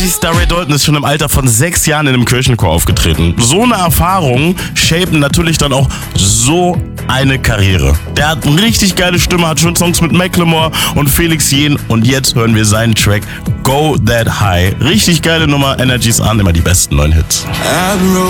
Energy Star Ray Dalton ist schon im Alter von 6 Jahren in einem Kirchenchor aufgetreten. So eine Erfahrung shapen natürlich dann auch so eine Karriere. Der hat eine richtig geile Stimme, hat schon Songs mit Macklemore und Felix Jähn und jetzt hören wir seinen Track Go That High. Richtig geile Nummer, Energies an, immer die besten neuen Hits.